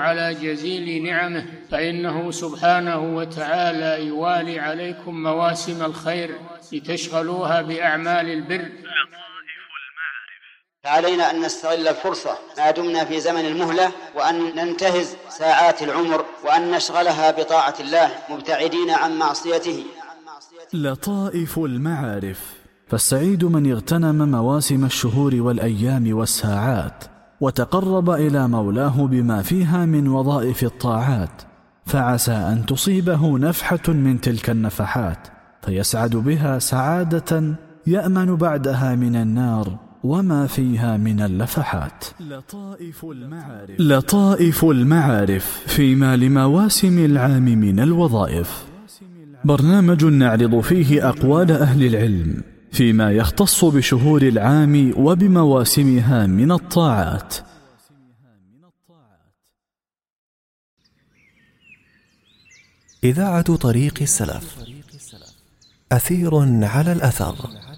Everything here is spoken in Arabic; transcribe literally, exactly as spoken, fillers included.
على جزيل نعمه، فإنه سبحانه وتعالى يوالي عليكم مواسم الخير لتشغلوها بأعمال البر. فعلينا أن نستغل الفرصة ما دمنا في زمن المهلة، وأن ننتهز ساعات العمر وأن نشغلها بطاعة الله مبتعدين عن معصيته. لطائف المعارف. فالسعيد من اغتنم مواسم الشهور والأيام والساعات وتقرب إلى مولاه بما فيها من وظائف الطاعات، فعسى أن تصيبه نفحة من تلك النفحات فيسعد بها سعادة يأمن بعدها من النار وما فيها من اللفحات. لطائف المعارف. لطائف المعارف فيما لمواسم العام من الوظائف، برنامج نعرض فيه أقوال أهل العلم فيما يختص بشهور العام وبمواسمها من الطاعات. إذاعة طريق السلف، أثير على الأثر.